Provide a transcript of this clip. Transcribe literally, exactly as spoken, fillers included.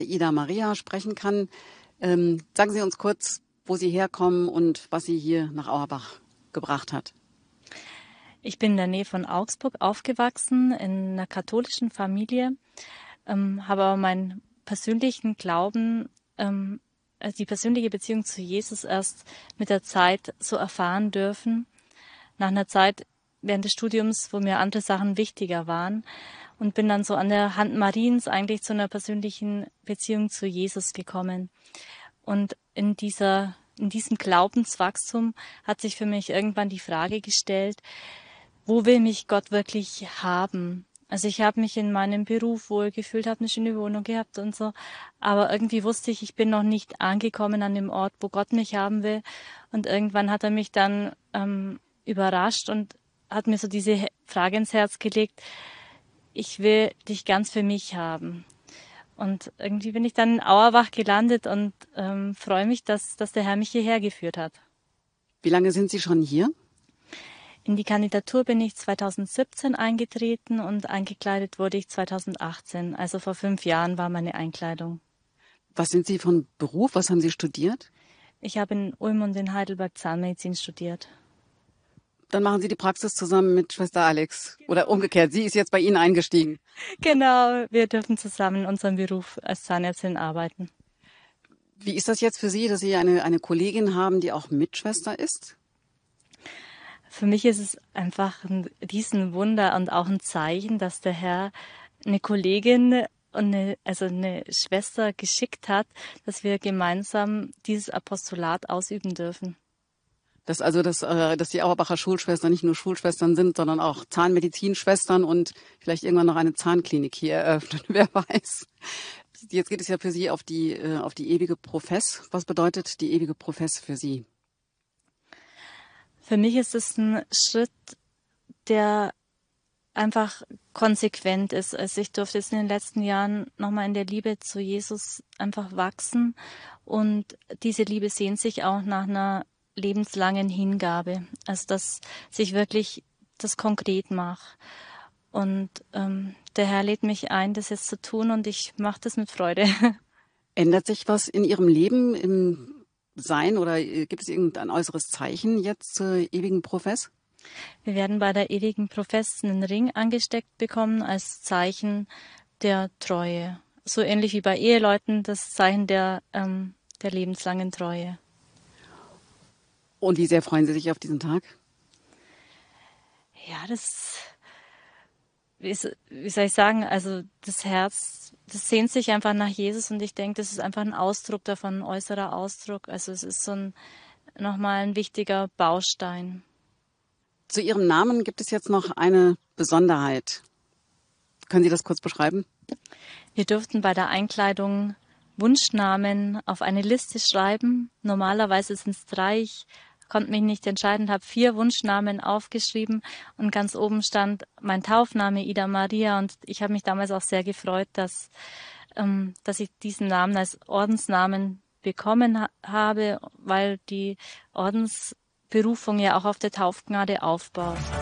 Ida Maria sprechen kann. Ähm, sagen Sie uns kurz, wo Sie herkommen und was Sie hier nach Auerbach gebracht hat. Ich bin in der Nähe von Augsburg aufgewachsen, in einer katholischen Familie, ähm, habe aber meinen persönlichen Glauben, ähm, also die persönliche Beziehung zu Jesus erst mit der Zeit so erfahren dürfen. Nach einer Zeit während des Studiums, wo mir andere Sachen wichtiger waren, und bin dann so an der Hand Mariens eigentlich zu einer persönlichen Beziehung zu Jesus gekommen. Und in dieser, in diesem Glaubenswachstum hat sich für mich irgendwann die Frage gestellt, wo will mich Gott wirklich haben? Also ich habe mich in meinem Beruf wohl gefühlt, habe eine schöne Wohnung gehabt und so, aber irgendwie wusste ich, ich bin noch nicht angekommen an dem Ort, wo Gott mich haben will. Und irgendwann hat er mich dann ähm, überrascht und hat mir so diese Frage ins Herz gelegt: Ich will dich ganz für mich haben. Und irgendwie bin ich dann in Auerbach gelandet und ähm, freue mich, dass, dass der Herr mich hierher geführt hat. Wie lange sind Sie schon hier? In die Kandidatur bin ich zweitausendsiebzehn eingetreten und eingekleidet wurde ich zweitausendachtzehn. Also vor fünf Jahren war meine Einkleidung. Was sind Sie von Beruf? Was haben Sie studiert? Ich habe in Ulm und in Heidelberg Zahnmedizin studiert. Dann machen Sie die Praxis zusammen mit Schwester Alex. Genau. Oder umgekehrt, sie ist jetzt bei Ihnen eingestiegen. Genau, wir dürfen zusammen in unserem Beruf als Zahnärztin arbeiten. Wie ist das jetzt für Sie, dass Sie eine, eine Kollegin haben, die auch Mitschwester ist? Für mich ist es einfach ein Riesenwunder und auch ein Zeichen, dass der Herr eine Kollegin und eine, also eine Schwester geschickt hat, dass wir gemeinsam dieses Apostolat ausüben dürfen. Dass also, dass, äh, dass die Auerbacher Schulschwestern nicht nur Schulschwestern sind, sondern auch Zahnmedizinschwestern und vielleicht irgendwann noch eine Zahnklinik hier eröffnen, wer weiß. Jetzt geht es ja für Sie auf die, äh, auf die ewige Profess. Was bedeutet die ewige Profess für Sie? Für mich ist es ein Schritt, der einfach konsequent ist. Also ich durfte jetzt in den letzten Jahren nochmal in der Liebe zu Jesus einfach wachsen, und diese Liebe sehnt sich auch nach einer lebenslangen Hingabe. Also dass sich wirklich das konkret macht. Und ähm, der Herr lädt mich ein, das jetzt zu tun, und ich mache das mit Freude. Ändert sich was in Ihrem Leben, im Sein, oder äh, gibt es irgendein äußeres Zeichen jetzt zur ewigen Profess? Wir werden bei der ewigen Profess einen Ring angesteckt bekommen als Zeichen der Treue. So ähnlich wie bei Eheleuten das Zeichen der, ähm, der lebenslangen Treue. Und wie sehr freuen Sie sich auf diesen Tag? Ja, das, wie, wie soll ich sagen, also das Herz, das sehnt sich einfach nach Jesus, und ich denke, das ist einfach ein Ausdruck davon, ein äußerer Ausdruck. Also es ist so ein, nochmal ein wichtiger Baustein. Zu Ihrem Namen gibt es jetzt noch eine Besonderheit. Können Sie das kurz beschreiben? Wir durften bei der Einkleidung Wunschnamen auf eine Liste schreiben. Normalerweise sind es drei. Ich konnte mich nicht entscheiden, habe vier Wunschnamen aufgeschrieben, und ganz oben stand mein Taufname Ida Maria, und ich habe mich damals auch sehr gefreut, dass, ähm, dass ich diesen Namen als Ordensnamen bekommen ha- habe, weil die Ordensberufung ja auch auf der Taufgnade aufbaut.